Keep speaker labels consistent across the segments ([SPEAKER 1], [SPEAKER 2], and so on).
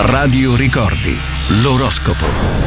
[SPEAKER 1] Radio Ricordi, l'oroscopo.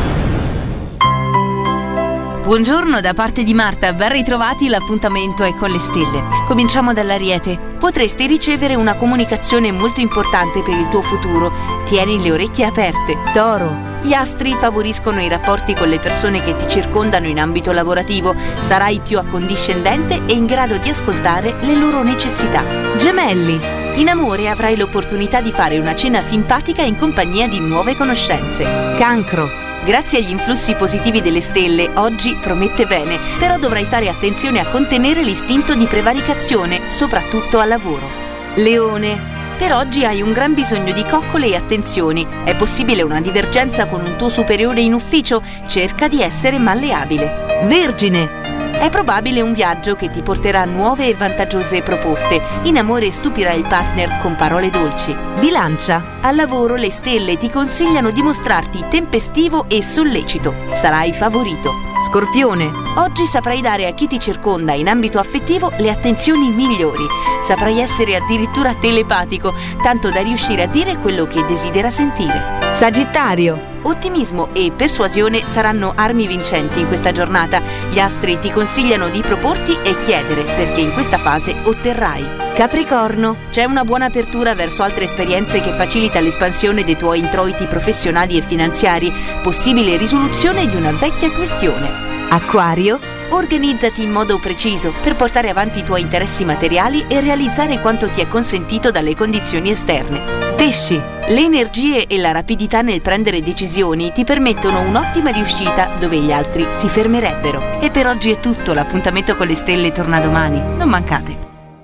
[SPEAKER 2] Buongiorno da parte di Marta, ben ritrovati, l'appuntamento è con le stelle. Cominciamo dall'Ariete. Potresti ricevere una comunicazione molto importante per il tuo futuro. Tieni le orecchie aperte. Toro. Gli astri favoriscono i rapporti con le persone che ti circondano in ambito lavorativo. Sarai più accondiscendente e in grado di ascoltare le loro necessità. Gemelli. In amore avrai l'opportunità di fare una cena simpatica in compagnia di nuove conoscenze. Cancro. Grazie agli influssi positivi delle stelle, oggi promette bene, però dovrai fare attenzione a contenere l'istinto di prevaricazione, soprattutto al lavoro. Leone. Per oggi hai un gran bisogno di coccole e attenzioni. È possibile una divergenza con un tuo superiore in ufficio? Cerca di essere malleabile. Vergine. È probabile un viaggio che ti porterà a nuove e vantaggiose proposte. In amore stupirai il partner con parole dolci. Bilancia. Al lavoro le stelle ti consigliano di mostrarti tempestivo e sollecito. Sarai favorito. Scorpione. Oggi saprai dare a chi ti circonda in ambito affettivo le attenzioni migliori. Saprai essere addirittura telepatico, tanto da riuscire a dire quello che desidera sentire. Sagittario. Ottimismo e persuasione saranno armi vincenti in questa giornata. Gli astri ti consigliano di proporti e chiedere, perché in questa fase otterrai. Capricorno. C'è una buona apertura verso altre esperienze che facilita l'espansione dei tuoi introiti professionali e finanziari. Possibile risoluzione di una vecchia questione. Acquario. Organizzati in modo preciso per portare avanti i tuoi interessi materiali e realizzare quanto ti è consentito dalle condizioni esterne. Pesci. Le energie e la rapidità nel prendere decisioni ti permettono un'ottima riuscita dove gli altri si fermerebbero. E per oggi è tutto, l'appuntamento con le stelle torna domani. Non mancate.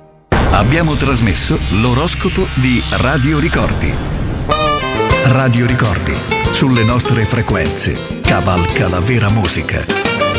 [SPEAKER 1] Abbiamo trasmesso l'oroscopo di Radio Ricordi. Radio Ricordi, sulle nostre frequenze, cavalca la vera musica.